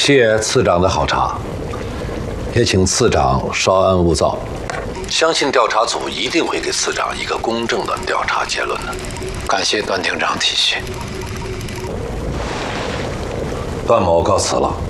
谢次长的好茶，也请次长稍安勿躁。相信调查组一定会给次长一个公正的调查结论的。 感谢段厅长体恤。 段某告辞了。